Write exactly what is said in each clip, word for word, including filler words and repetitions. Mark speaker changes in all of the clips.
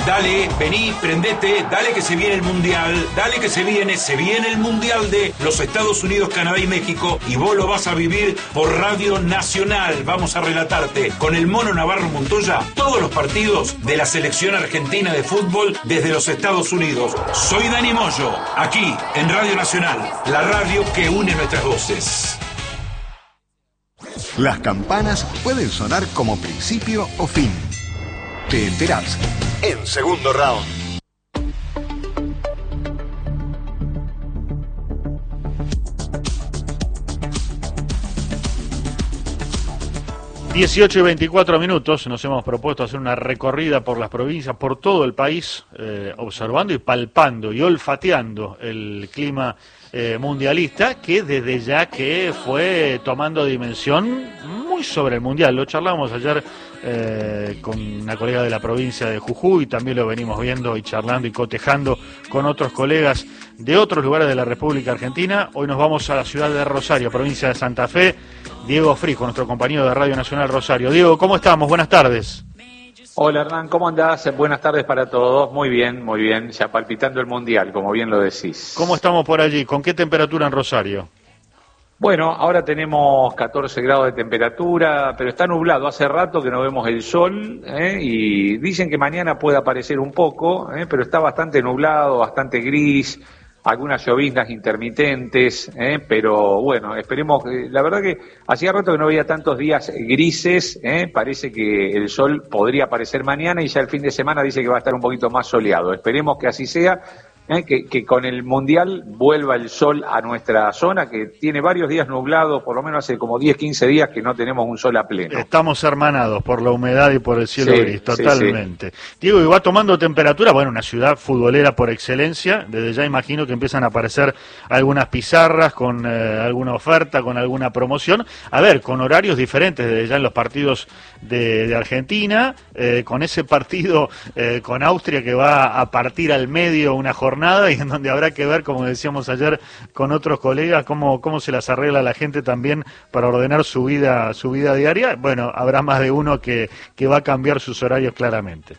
Speaker 1: Dale, vení, prendete, dale que se viene el Mundial, dale que se viene, se viene el Mundial de los Estados Unidos, Canadá y México, y vos lo vas a vivir por Radio Nacional. Vamos a relatarte con el Mono Navarro Montoya todos los partidos de la selección argentina de fútbol desde los Estados Unidos. Soy Dani Moyo, aquí en Radio Nacional, la radio que une nuestras voces.
Speaker 2: Las campanas pueden sonar como principio o fin. Te enterás en Segundo Round.
Speaker 3: dieciocho y veinticuatro minutos, nos hemos propuesto hacer una recorrida por las provincias, por todo el país, eh, observando y palpando y olfateando el clima eh, mundialista, que desde ya que fue tomando dimensión muy sobre el mundial. Lo charlamos ayer eh, con una colega de la provincia de Jujuy, también lo venimos viendo y charlando y cotejando con otros colegas de otros lugares de la República Argentina. Hoy nos vamos a la ciudad de Rosario, provincia de Santa Fe. Diego Frijo, nuestro compañero de Radio Nacional Rosario. Diego, ¿cómo estamos? Buenas tardes.
Speaker 4: Hola Hernán, ¿cómo andás? Buenas tardes para todos. Muy bien, muy bien. Ya palpitando el Mundial, como bien lo decís.
Speaker 3: ¿Cómo estamos por allí? ¿Con qué temperatura en Rosario?
Speaker 4: Bueno, ahora tenemos catorce grados de temperatura, pero está nublado. Hace rato que no vemos el sol, ¿eh? Y dicen que mañana puede aparecer un poco, ¿eh? Pero está bastante nublado, bastante gris. Algunas lloviznas intermitentes, ¿eh? Pero bueno, esperemos. La verdad que hacía rato que no veía tantos días grises, ¿eh? Parece que el sol podría aparecer mañana y ya el fin de semana dice que va a estar un poquito más soleado. Esperemos que así sea, ¿eh? que, que con el Mundial vuelva el sol a nuestra zona, que tiene varios días nublados, por lo menos hace como diez, quince días que no tenemos un sol a pleno.
Speaker 3: Estamos hermanados por la humedad y por el cielo
Speaker 4: sí,
Speaker 3: gris, totalmente.
Speaker 4: Sí, sí.
Speaker 3: Diego, y va tomando temperatura, bueno, una ciudad futbolera por excelencia, desde ya imagino que empiezan a aparecer algunas pizarras con eh, alguna oferta, con alguna promoción, a ver, con horarios diferentes, desde ya en los partidos de, de Argentina, eh, con ese partido eh, con Austria que va a partir al medio una jornada, y en donde habrá que ver, como decíamos ayer con otros colegas, cómo, cómo se las arregla la gente también para ordenar su vida, su vida diaria. Bueno, habrá más de uno que, que va a cambiar sus horarios claramente.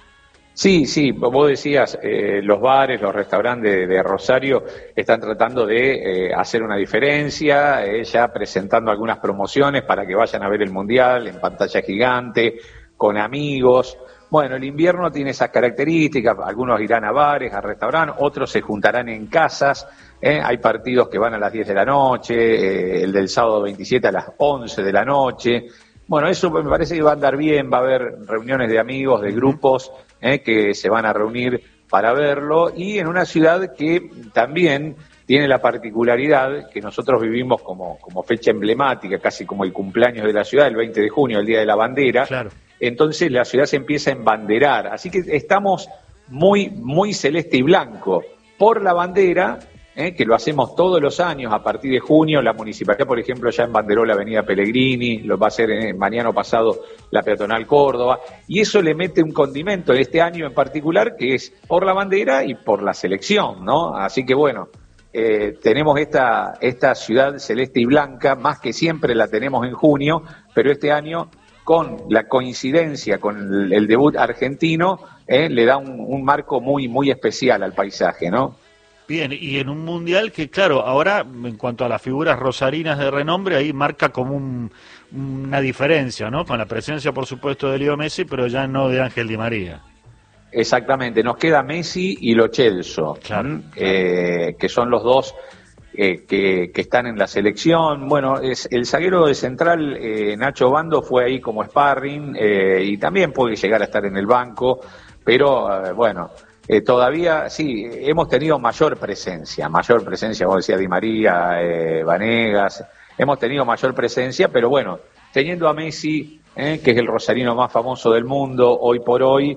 Speaker 4: Sí, sí, vos decías, eh, los bares, los restaurantes de, de Rosario están tratando de eh, hacer una diferencia, eh, ya presentando algunas promociones para que vayan a ver el Mundial en pantalla gigante, con amigos. Bueno, el invierno tiene esas características, algunos irán a bares, a restaurantes, otros se juntarán en casas, ¿eh? Hay partidos que van a las diez de la noche, eh, el del sábado veintisiete a las once de la noche. Bueno, eso me parece que va a andar bien, va a haber reuniones de amigos, de grupos, ¿eh? que se van a reunir para verlo, y en una ciudad que también tiene la particularidad que nosotros vivimos como, como fecha emblemática, casi como el cumpleaños de la ciudad, el veinte de junio, el Día de la Bandera.
Speaker 3: Claro.
Speaker 4: Entonces la ciudad se empieza a embanderar, así que estamos muy, muy celeste y blanco por la bandera, ¿eh? que lo hacemos todos los años a partir de junio. La municipalidad, por ejemplo, ya embanderó la avenida Pellegrini, lo va a hacer eh, mañana pasado la peatonal Córdoba, y eso le mete un condimento de este año en particular, que es por la bandera y por la selección, ¿no? Así que bueno, eh, tenemos esta, esta ciudad celeste y blanca, más que siempre la tenemos en junio, pero este año, con la coincidencia con el, el debut argentino, eh, le da un, un marco muy muy especial al paisaje, ¿no?
Speaker 3: Bien, y en un mundial que, claro, ahora en cuanto a las figuras rosarinas de renombre, ahí marca como un, una diferencia, ¿no? Con la presencia, por supuesto, de Leo Messi, pero ya no de Ángel Di María.
Speaker 4: Exactamente, nos queda Messi y Lo Celso,
Speaker 3: claro,
Speaker 4: eh, claro. que son los dos Eh, que, que están en la selección. Bueno, es el zaguero de central, eh, Nacho Bando, fue ahí como sparring, eh, y también puede llegar a estar en el banco, pero eh, bueno, eh, todavía sí, hemos tenido mayor presencia, mayor presencia, como decía Di María, eh, Vanegas, hemos tenido mayor presencia, pero bueno, teniendo a Messi, eh, que es el rosarino más famoso del mundo hoy por hoy,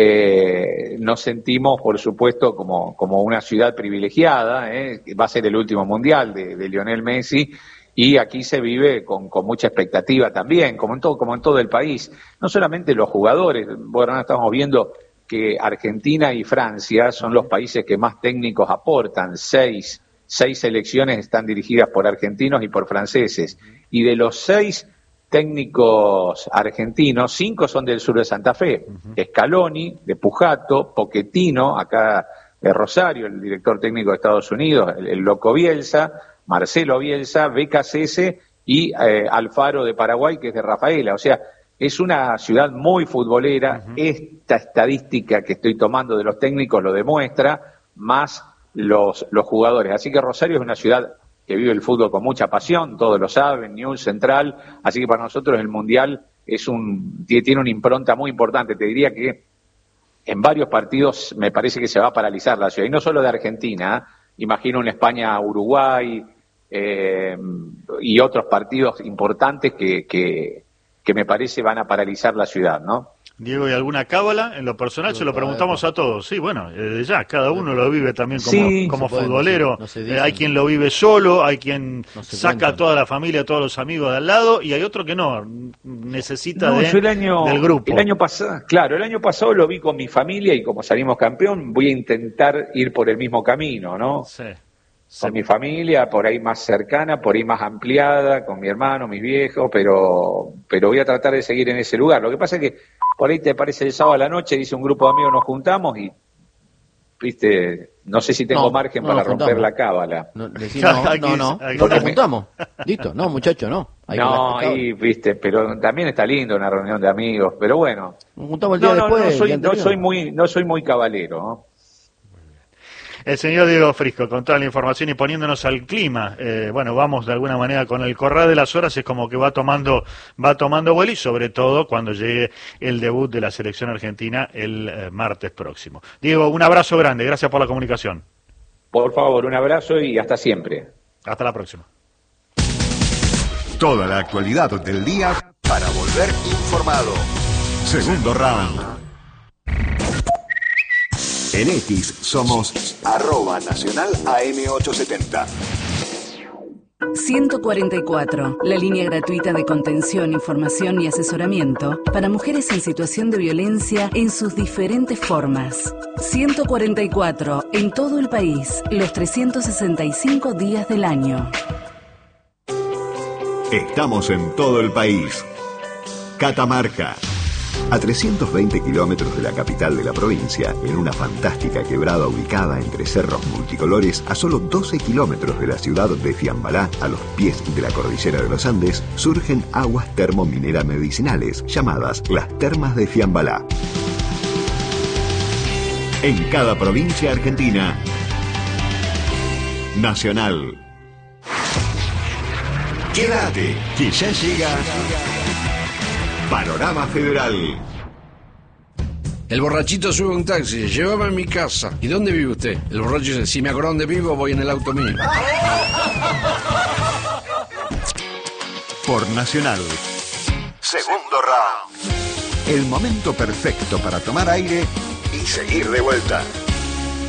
Speaker 4: Eh, nos sentimos, por supuesto, como, como una ciudad privilegiada, ¿eh? Va a ser el último mundial de, de Lionel Messi, y aquí se vive con, con mucha expectativa también, como en todo, como en todo el país. No solamente los jugadores, bueno, estamos viendo que Argentina y Francia son los países que más técnicos aportan, seis, seis selecciones están dirigidas por argentinos y por franceses, y de los seis técnicos argentinos, cinco son del sur de Santa Fe, uh-huh. Scaloni, de Pujato, Pochettino, acá de Rosario, el director técnico de Estados Unidos, el, el Loco Bielsa, Marcelo Bielsa, B K C S y eh, Alfaro de Paraguay, que es de Rafaela. O sea, es una ciudad muy futbolera. Uh-huh. Esta estadística que estoy tomando de los técnicos lo demuestra, más los, los jugadores. Así que Rosario es una ciudad que vive el fútbol con mucha pasión, todos lo saben, Newell's Central, así que para nosotros el Mundial es un tiene una impronta muy importante. Te diría que en varios partidos me parece que se va a paralizar la ciudad, y no solo de Argentina, ¿eh? Imagino una España-Uruguay eh, y otros partidos importantes que, que, que me parece van a paralizar la ciudad, ¿no?
Speaker 3: Diego, ¿y alguna cábala? En lo personal no, se lo preguntamos a todos. Sí, bueno, eh, ya, cada uno lo vive también como, sí, como futbolero. No se, no se eh, hay quien lo vive solo, hay quien no saca cuentan. a toda la familia, a todos los amigos de al lado, y hay otro que no, necesita no, de,
Speaker 4: yo el año,
Speaker 3: del grupo.
Speaker 4: El año pasado, claro, el año pasado lo vi con mi familia y como salimos campeón, voy a intentar ir por el mismo camino, ¿no?
Speaker 3: Sí.
Speaker 4: Con mi familia, por ahí más cercana, por ahí más ampliada, con mi hermano, mis viejos, pero pero voy a tratar de seguir en ese lugar. Lo que pasa es que por ahí te parece el sábado a la noche, dice un grupo de amigos, nos juntamos y, viste, no sé si tengo
Speaker 5: no,
Speaker 4: margen
Speaker 5: no
Speaker 4: para
Speaker 5: nos
Speaker 4: romper
Speaker 5: juntamos.
Speaker 4: la cábala.
Speaker 5: No, decí, no, no, no, no, no nos juntamos. Listo, no, muchacho, no. Hay
Speaker 4: no, y viste, pero también está lindo una reunión de amigos, pero bueno.
Speaker 5: Nos juntamos el día
Speaker 4: no,
Speaker 5: después.
Speaker 4: No, no, soy, no soy muy, no soy muy cabalero, ¿no?
Speaker 3: El señor Diego Frisco, con toda la información y poniéndonos al clima, eh, bueno, vamos de alguna manera con el correr de las horas, es como que va tomando va tomando vuelo, y sobre todo cuando llegue el debut de la selección argentina el eh, martes próximo. Diego, un abrazo grande, gracias por la comunicación.
Speaker 4: Por favor, un abrazo y hasta siempre.
Speaker 3: Hasta la próxima.
Speaker 2: Toda la actualidad del día para volver informado. Segundo round. En X somos arroba nacional A M ochocientos setenta.
Speaker 6: ciento cuarenta y cuatro, la línea gratuita de contención, información y asesoramiento para mujeres en situación de violencia en sus diferentes formas. ciento cuarenta y cuatro, en todo el país, los trescientos sesenta y cinco días del año.
Speaker 2: Estamos en todo el país. Catamarca. A trescientos veinte kilómetros de la capital de la provincia, en una fantástica quebrada ubicada entre cerros multicolores, a solo doce kilómetros de la ciudad de Fiambalá, a los pies de la cordillera de los Andes, surgen aguas termomineras medicinales, llamadas las Termas de Fiambalá. En cada provincia argentina, Nacional. Quédate, que ya llega Panorama Federal.
Speaker 7: El borrachito sube un taxi, llévame a mi casa. ¿Y dónde vive usted? El borracho dice, si me acuerdo dónde vivo, voy en el auto mío.
Speaker 2: Por Nacional. Segundo round. El momento perfecto para tomar aire y seguir de vuelta.